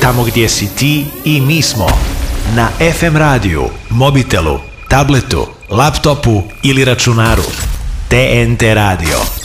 tamo gdje si ti i mi smo. Na FM radiju, mobitelu, tabletu, laptopu ili računaru. TNT radio.